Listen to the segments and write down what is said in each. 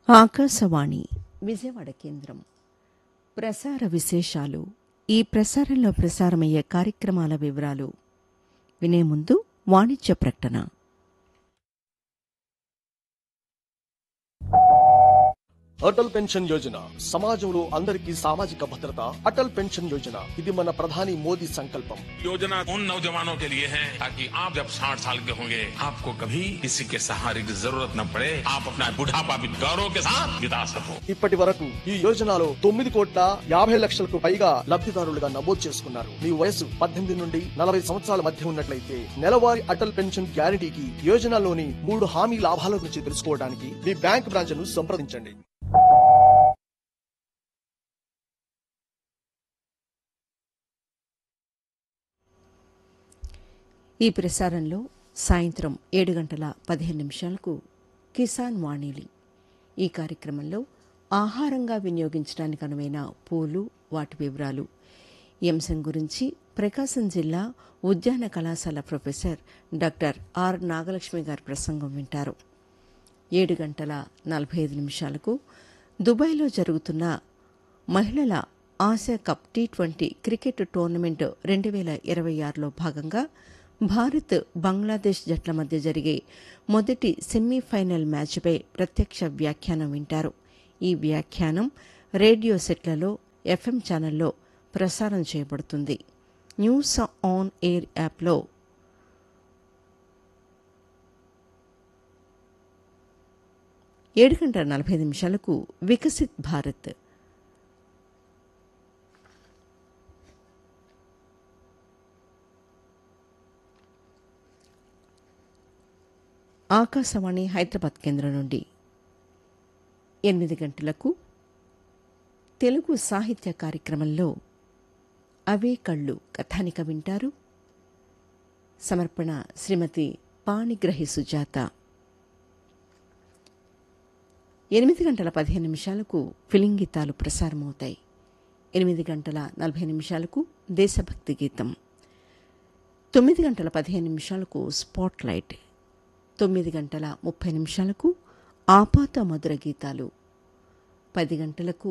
ఆకాశవాణి విజయవాడ కేంద్రం ప్రసార విశేషాలు. ఈ ప్రసారంలో ప్రసారమయ్యే కార్యక్రమాల వివరాలు వినే ముందు వాణిజ్య ప్రకటన. అటల్ పెన్షన్ యోజన సమాజంలో అందరికీ సామాజిక భద్రత. అటల్ పెన్షన్ యోజన ఇది మన ప్రధాని మోదీ సంకల్పం. योजना उन नौजवानों के लिए है ताकि आप जब 60 साल के होंगे आपको कभी किसी के सहारे की जरूरत न पड़े, आप अपना बुढ़ापा भी गौरव के साथ बिता सको. ఇప్పటి వరకు ఈ యోజనలో 9,50,00,000కు పైగా లబ్ధిదారులుగా నమోదు చేసుకున్నారు. మీ వయసు 18 నుండి 40 సంవత్సరాల మధ్య ఉన్నట్లయితే నెలవారీ అటల్ పెన్షన్ గ్యారంటీకి యోజనలోని 3 హామీ లాభాల గురించి తెలుసుకోవడానికి మీ బ్యాంక్ బ్రాంచ్ను సంప్రదించండి. ఈ ప్రసారంలో సాయంత్రం 7:15 కిసాన్ వాణిలి. ఈ కార్యక్రమంలో ఆహారంగా వినియోగించడానికి అనువైన పూలు, వాటి వివరాలు ఈ అంశం గురించి ప్రకాశం జిల్లా ఉద్యాన కళాశాల ప్రొఫెసర్ డాక్టర్ ఆర్ నాగలక్ష్మి గారి ప్రసంగం వింటారు. 7:45 దుబాయ్లో జరుగుతున్న మహిళల Asia cup T20 cricket tournament 2026లో భాగంగా భారత్, బంగ్లాదేశ్ జట్ల మధ్య జరిగే మొదటి సెమీఫైనల్ మ్యాచ్పై ప్రత్యక్ష వ్యాఖ్యానం వింటారు. ఈ వ్యాఖ్యానం రేడియో సెట్లలో, FM ఛానల్లో ప్రసారం చేయబడుతుంది. న్యూస్ ఆన్ ఎయిర్ యాప్లో 7:45 వికసిత్ భారత్. ఆకాశవాణి హైదరాబాద్ కేంద్రం నుండి 8 గంటలకు తెలుగు సాహిత్య కార్యక్రమంలో అవే కళ్ళు కథానిక వింటారు. సమర్పణ శ్రీమతి పాణిగ్రహి సుజాత. 8:15 ఫిలిం గీతాలు ప్రసారమవుతాయి. 8:40 దేశభక్తి గీతం. 9:15 స్పాట్ లైట్. 9:30 ఆపాత మధుర గీతాలు. 10 గంటలకు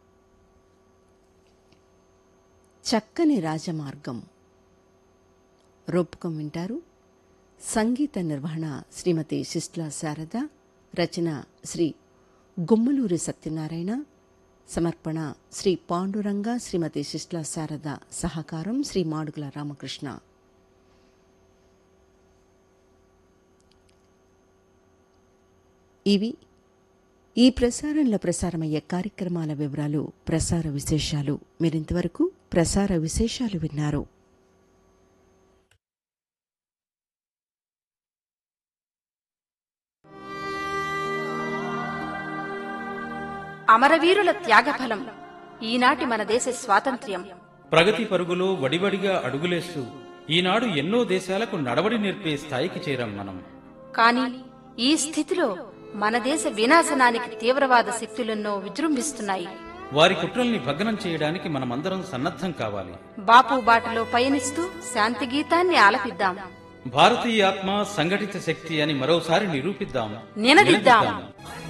చక్కని రాజమార్గం రూపకం వింటారు. సంగీత నిర్వహణ శ్రీమతి శిష్లా శారద. రచన శ్రీ గుమ్మలూరి సత్యనారాయణ. సమర్పణ శ్రీ పాండురంగ. శ్రీమతి శిష్లా శారద సహకారం శ్రీ మాడుగుల రామకృష్ణ. ఇవి ఈ ప్రసారంలో ప్రసారమయ్యే కార్యక్రమాల వివరాలు, ప్రసార విశేషాలు. మీరింతవరకు ప్రసార విశేషాలు విన్నారు. అమరవీరుల త్యాగఫలం ఈనాటి మన దేశ స్వాతంత్ర్యం. ప్రగతి పరుగులో వడివడిగా అడుగులేస్తూ ఈనాడు ఎన్నో దేశాలకు నడవడి నేర్పే స్థాయికి చేరాం మనం. కాని ఈ స్థితిలో మన దేశ వినాశనానికి తీవ్రవాద శక్తులెన్నో విజృంభిస్తున్నాయి. వారి కుట్రల్ని భగ్నం చేయడానికి మనమందరం సన్నద్ధం కావాలి. బాపు బాటలో పయనిస్తూ శాంతి గీతాన్ని ఆలపిద్దాం. భారతీయ ఆత్మ సంఘటిత శక్తి అని మరోసారి నిరూపిద్దాం, నినదిద్దాం.